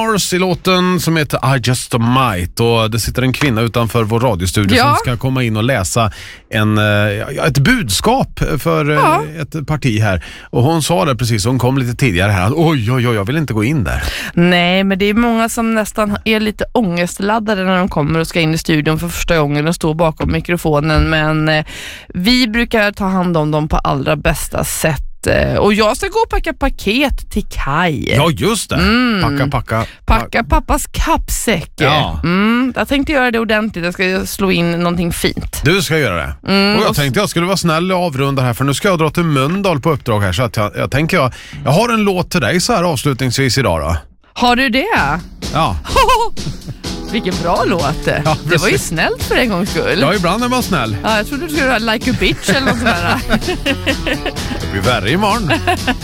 Stars i låten som heter I Just Might, och det sitter en kvinna utanför vår radiostudio som ska komma in och läsa ett budskap för ett parti här, och hon sa det precis, hon kom lite tidigare här, att oj, jag vill inte gå in där. Nej, men det är många som nästan är lite ångestladdade när de kommer och ska in i studion för första gången och står bakom mikrofonen, men vi brukar ta hand om dem på allra bästa sätt. Och jag ska gå och packa paket till Kaj. Ja, just det. Packa pappas kappsäck. Ja. Jag tänkte göra det ordentligt. Jag ska slå in någonting fint. Du ska göra det. Och jag tänkte jag skulle vara snäll och avrunda här, för nu ska jag dra till Mölndal på uppdrag här, så att jag tänker jag har en låt till dig så här avslutningsvis idag då. Har du det? Ja. Vilken bra låt. Ja, det var ju snällt för en gångs skull. Ja, ibland är man snäll. Ja, jag trodde du skulle ha Like a Bitch eller något sånt där. Det blir värre imorgon.